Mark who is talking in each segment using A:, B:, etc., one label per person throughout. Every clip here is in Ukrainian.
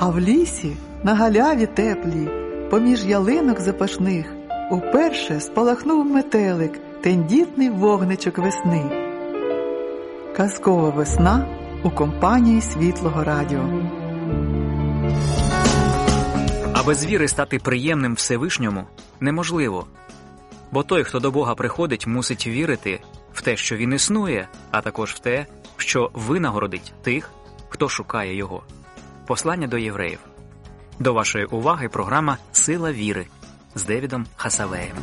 A: А в лісі, на галяві теплій, поміж ялинок запашних, уперше спалахнув метелик, тендітний вогничок весни. Казкова весна у компанії Світлого Радіо.
B: А без віри стати приємним Всевишньому неможливо. Бо той, хто до Бога приходить, мусить вірити в те, що Він існує, а також в те, що винагородить тих, хто шукає Його. Послання до євреїв. До вашої уваги програма «Сила віри» з Девідом Хасавеєм.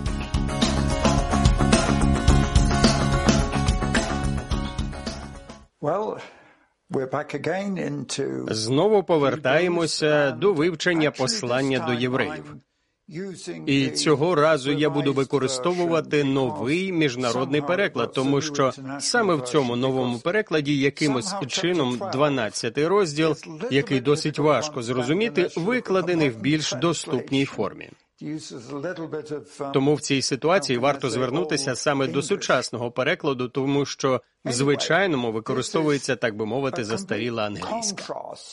C: Знову повертаємося до вивчення послання до євреїв. І цього разу я буду використовувати новий міжнародний переклад, тому що саме в цьому новому перекладі якимось чином 12-й розділ, який досить важко зрозуміти, викладений в більш доступній формі. Тому в цій ситуації варто звернутися саме до сучасного перекладу, тому що в звичайному використовується, так би мовити, застаріла англійська.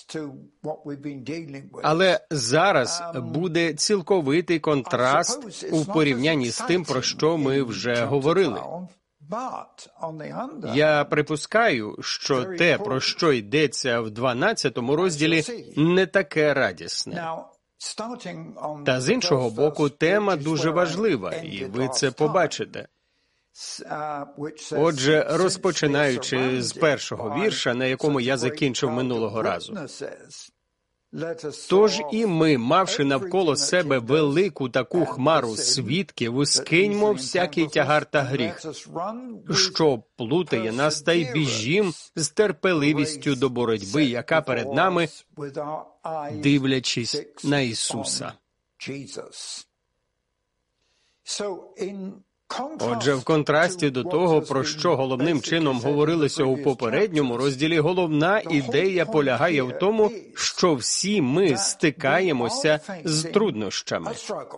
C: Але зараз буде цілковитий контраст у порівнянні з тим, про що ми вже говорили. Я припускаю, що те, про що йдеться в 12-му розділі, не таке радісне. Та з іншого боку, тема дуже важлива, і ви це побачите. Отже, розпочинаючи з першого вірша, на якому я закінчив минулого разу. «Тож і ми, мавши навколо себе велику таку хмару свідків, скиньмо всякий тягар та гріх, що плутає нас, та й біжім з терпеливістю до боротьби, яка перед нами, дивлячись на Ісуса». Отже, в контрасті до того, про що головним чином говорилося у попередньому розділі, головна ідея полягає в тому, що всі ми стикаємося з труднощами.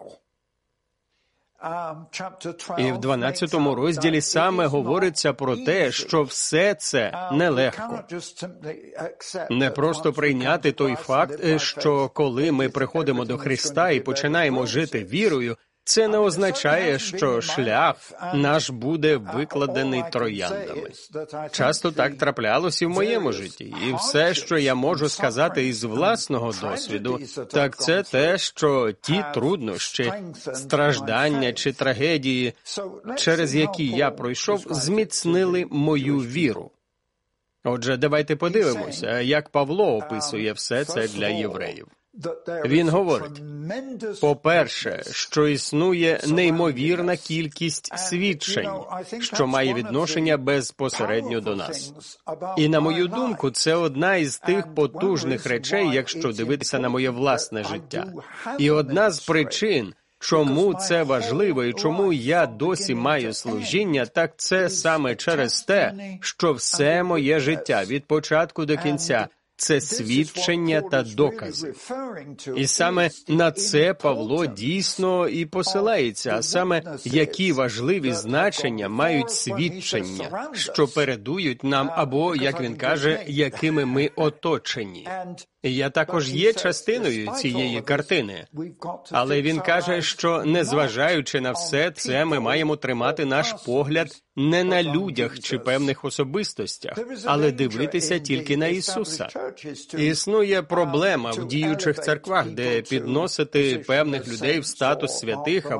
C: І в 12-му розділі саме говориться про те, що все це нелегко. Не просто прийняти той факт, що коли ми приходимо до Христа і починаємо жити вірою, це не означає, що шлях наш буде викладений трояндами. Часто так траплялося і в моєму житті. І все, що я можу сказати із власного досвіду, так це те, що ті труднощі, страждання чи трагедії, через які я пройшов, зміцнили мою віру. Отже, давайте подивимося, як Павло описує все це для євреїв. Він говорить, по-перше, що існує неймовірна кількість свідчень, що має відношення безпосередньо до нас. І, на мою думку, це одна із тих потужних речей, якщо дивитися на моє власне життя. І одна з причин, чому це важливо і чому я досі маю служіння, так це саме через те, що все моє життя від початку до кінця – це свідчення та докази. І саме на це Павло дійсно і посилається, а саме, які важливі значення мають свідчення, що передують нам, або, як він каже, якими ми оточені. І я також є частиною цієї картини. Але він каже, що, незважаючи на все це, ми маємо тримати наш погляд не на людях чи певних особистостях, але дивитися тільки на Ісуса. Існує проблема в діючих церквах, де підносити певних людей в статус святих